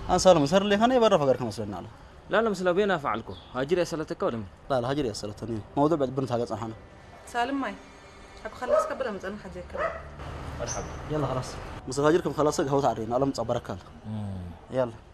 أنا سالم سهر اللي خاني برا فقر كم سلنا له لا لا مثل بينا فعلكو هاجر يسألتك ولا لا لا هجري أسألتني موضوع بعد بنت حاجة صحنا سالم ماي أكو خلص قبل ما تزن حاجة كلام مرحبا يلا خلاص مس هاجركم خلاص هو تعرين الله متصبرك يلا